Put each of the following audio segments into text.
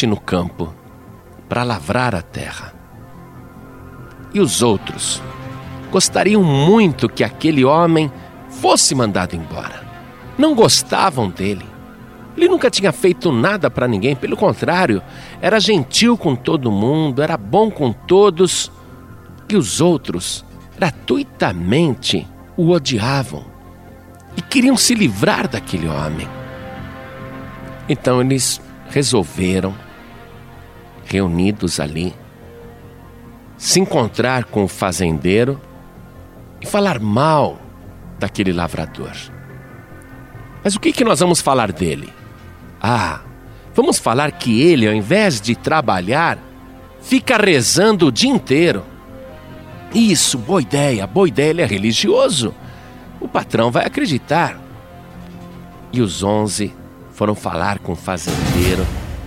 parte no campo para lavrar a terra. E os outros gostariam muito que aquele homem fosse mandado embora. Não gostavam dele. Ele nunca tinha feito nada para ninguém, pelo contrário, era gentil com todo mundo, era bom com todos. E os outros gratuitamente o odiavam e queriam se livrar daquele homem. Então eles resolveram, reunidos ali, se encontrar com o fazendeiro e falar mal daquele lavrador. Mas o que nós vamos falar dele? Vamos falar que ele, ao invés de trabalhar, fica rezando o dia inteiro. Isso, boa ideia, ele é religioso. O patrão vai acreditar. E os 11 foram falar com o fazendeiro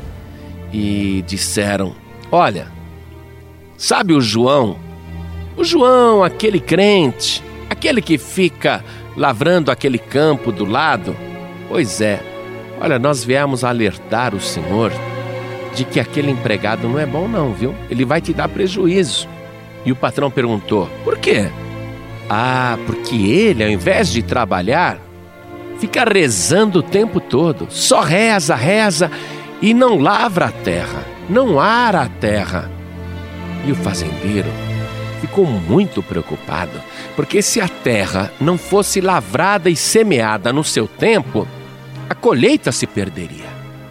e disseram: olha, sabe o João? O João, aquele crente, aquele que fica lavrando aquele campo do lado? Pois é, olha, nós viemos alertar o senhor de que aquele empregado não é bom não, viu? Ele vai te dar prejuízo. E o patrão perguntou: por quê? Porque ele, ao invés de trabalhar, fica rezando o tempo todo. Só reza e não lavra a terra, não ara a terra. E o fazendeiro ficou muito preocupado, porque se a terra não fosse lavrada e semeada no seu tempo, a colheita se perderia.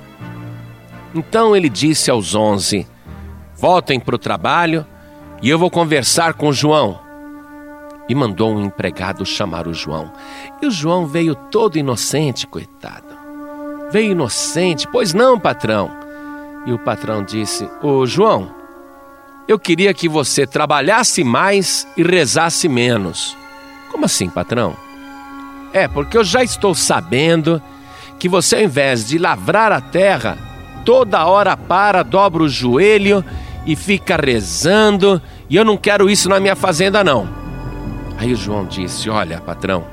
Então ele disse aos 11: voltem para o trabalho e eu vou conversar com o João. E mandou um empregado chamar o João. E o João veio todo inocente, coitado. Veio inocente. Pois não, patrão. E o patrão disse: ô João, eu queria que você trabalhasse mais e rezasse menos. Como assim, patrão? Porque eu já estou sabendo que você, ao invés de lavrar a terra, toda hora dobra o joelho e fica rezando, e eu não quero isso na minha fazenda não. Aí o João disse: olha, patrão,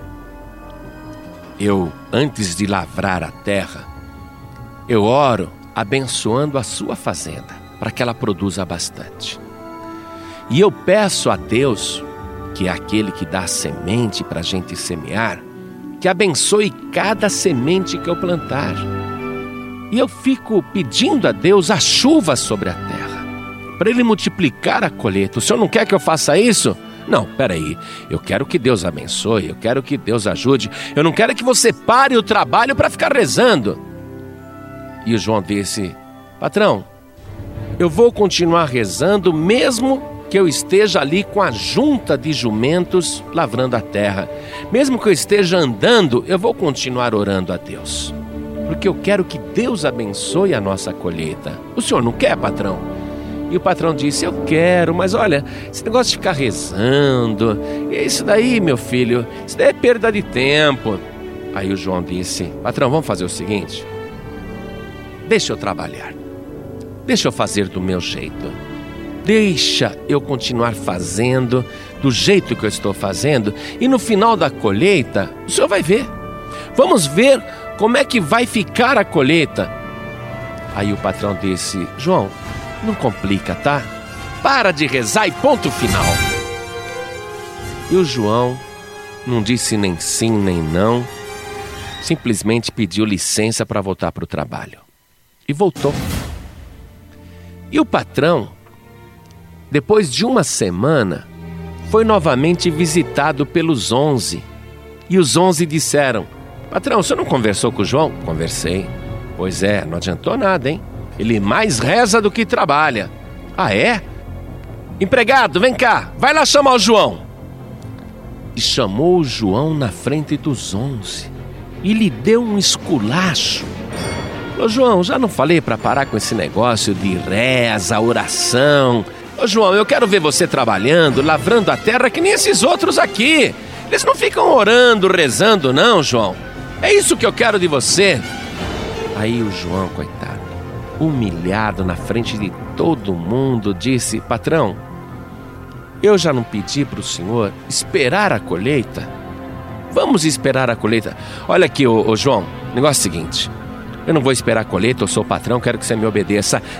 eu, antes de lavrar a terra, eu oro abençoando a sua fazenda, para que ela produza bastante. E eu peço a Deus, que é aquele que dá a semente para a gente semear, que abençoe cada semente que eu plantar. E eu fico pedindo a Deus a chuva sobre a terra, para Ele multiplicar a colheita. O senhor não quer que eu faça isso? Não, peraí, eu quero que Deus abençoe, eu quero que Deus ajude, eu não quero que você pare o trabalho para ficar rezando. E o João disse: patrão, eu vou continuar rezando mesmo que eu esteja ali com a junta de jumentos lavrando a terra. Mesmo que eu esteja andando, eu vou continuar orando a Deus, porque eu quero que Deus abençoe a nossa colheita. O senhor não quer, patrão? E o patrão disse: eu quero, mas olha, esse negócio de ficar rezando, isso daí, meu filho, isso daí é perda de tempo. Aí o João disse: patrão, vamos fazer o seguinte, deixa eu trabalhar, deixa eu fazer do meu jeito, deixa eu continuar fazendo do jeito que eu estou fazendo, e no final da colheita, o senhor vai ver, vamos ver como é que vai ficar a colheita. Aí o patrão disse: João, não complica, tá? Para de rezar e ponto final. E o João não disse nem sim nem não, simplesmente pediu licença para voltar para o trabalho. E voltou. E o patrão, depois de uma semana, foi novamente visitado pelos 11. E os 11 disseram: patrão, o senhor não conversou com o João? Conversei. Pois é, não adiantou nada, hein? Ele mais reza do que trabalha. É? Empregado, vem cá, vai lá chamar o João. E chamou o João na frente dos 11 e lhe deu um esculacho. Ô João, já não falei para parar com esse negócio de reza, oração? Ô João, eu quero ver você trabalhando, lavrando a terra que nem esses outros aqui. Eles não ficam orando, rezando não, João. É isso que eu quero de você. Aí o João, coitado, humilhado na frente de todo mundo, disse: patrão, eu já não pedi para o senhor esperar a colheita? Vamos esperar a colheita. Olha aqui, ô João, o negócio é o seguinte: eu não vou esperar a colheita, eu sou o patrão, quero que você me obedeça.